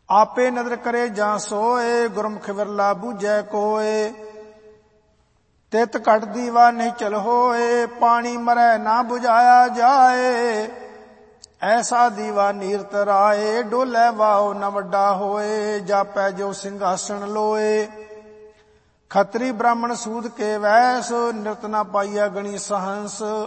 ਆਪੇ ਨਦਰ ਕਰੇ ਜਾਂ ਸੋਏ, ਗੁਰਮੁਖ ਵਿਰਲਾ ਬੂਝੈ ਕੋਏ। ਤਿਤ ਘਟ ਦੀਵਾ ਨਹੀਂ ਚਲ ਹੋਏ, ਪਾਣੀ ਮਰੈ ਨਾ ਬੁਝਾਇਆ ਜਾਏ। ਐਸਾ ਦੀਵਾ ਨੀਰ ਤਰਾਏ, ਡੋਲੇ ਵਾਓ ਨ ਵੱਡਾ ਹੋਏ। ਜਾਪੈ ਜੋ ਸਿੰਘਾਸਣ ਲੋਏ, ਖੱਤਰੀ ਬ੍ਰਾਹਮਣ ਸੂਦ ਕੇ ਵੈਸ। ਨਿਰਤ ਨਾ ਪਾਈਆ ਗਣੀ ਸਹੰਸ,